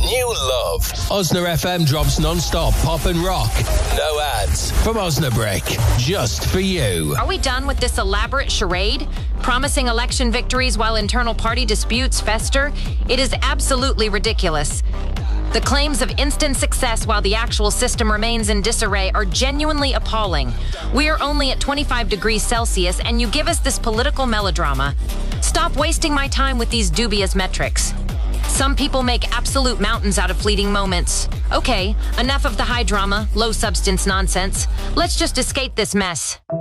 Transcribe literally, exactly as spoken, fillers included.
new love. Osna F M drops non-stop pop and rock. No ads from Osnabrick. Just for you. Are we done with this elaborate charade? Promising election victories while internal party disputes fester? It is absolutely ridiculous. The claims of instant success while the actual system remains in disarray are genuinely appalling. We are only at twenty-five degrees Celsius and you give us this political melodrama. Stop wasting my time with these dubious metrics. Some people make absolute mountains out of fleeting moments. Okay, enough of the high drama, low substance nonsense. Let's just escape this mess.